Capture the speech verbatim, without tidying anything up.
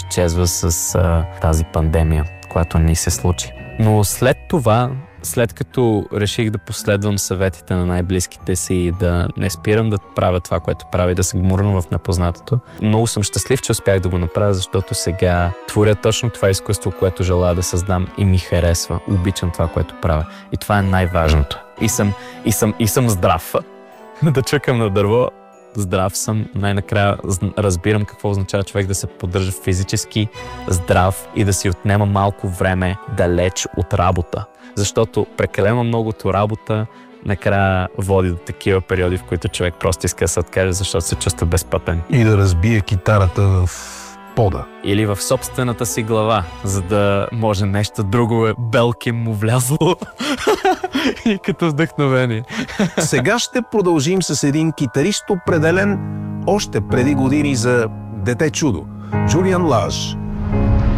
изчезва с а, тази пандемия, която ни се случи. Но след това, след като реших да последвам съветите на най-близките си и да не спирам да правя това, което правя, да се гмурна в непознатото, много съм щастлив, че успях да го направя, защото сега творя точно това изкуство, което желая да създам и ми харесва. Обичам това, което правя. И това е най-важното. И съм, и съм, и съм здрав. Да чукам на дърво. Здрав съм. Най-накрая разбирам какво означава човек да се поддържа физически здрав и да си отнема малко време далеч от работа. Защото прекалено многото работа накрая води до такива периоди, в които човек просто иска да се откаже, защото се чувства безпътен. И да разбие китарата в пода. Или в собствената си глава, за да може нещо друго е белки му влязло и като вдъхновение. Сега ще продължим с един китарист, определен още преди години за дете чудо. Джулиан Лаж.